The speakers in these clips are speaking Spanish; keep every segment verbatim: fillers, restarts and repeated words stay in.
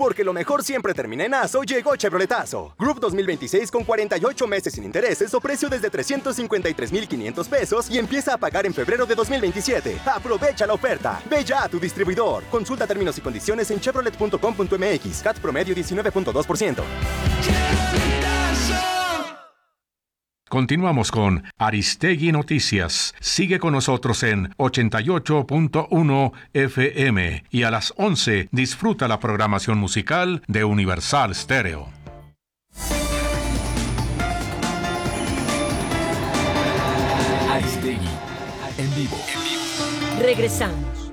Porque lo mejor siempre termina en aso, llegó Chevroletazo. Group dos mil veintiséis con cuarenta y ocho meses sin intereses o precio desde trescientos cincuenta y tres mil quinientos pesos y empieza a pagar en febrero de dos mil veintisiete. Aprovecha la oferta. Ve ya a tu distribuidor. Consulta términos y condiciones en chevrolet punto com punto m x. C A T promedio diecinueve punto dos por ciento. Continuamos con Aristegui Noticias. Sigue con nosotros en ochenta y ocho punto uno F M y a las once disfruta la programación musical de Universal Stereo. Aristegui en vivo. Regresamos.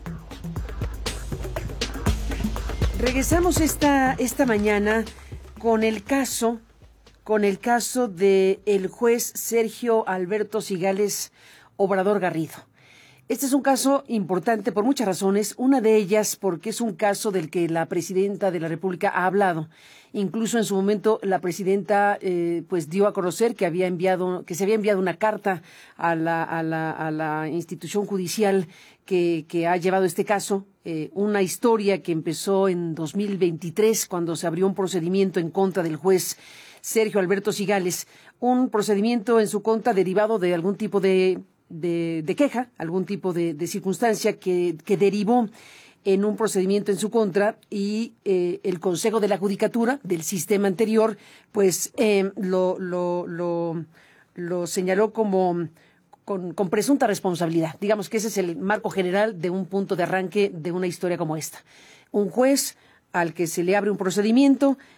Regresamos esta, esta mañana con el caso, con el caso de el juez Sergio Alberto Cigales Obrador Garrido. Este es un caso importante por muchas razones, una de ellas porque es un caso del que la presidenta de la República ha hablado. Incluso en su momento la presidenta eh, pues dio a conocer que había enviado, que se había enviado una carta a la, a la, a la institución judicial que, que ha llevado este caso, eh, una historia que empezó en dos mil veintitrés cuando se abrió un procedimiento en contra del juez Sergio Alberto Cigales, un procedimiento en su contra derivado de algún tipo de De, de queja, algún tipo de, de circunstancia que, que derivó en un procedimiento en su contra y eh, el Consejo de la Judicatura del sistema anterior pues eh, lo, lo, lo, lo señaló como con, con presunta responsabilidad. Digamos que ese es el marco general de un punto de arranque de una historia como esta. Un juez al que se le abre un procedimiento,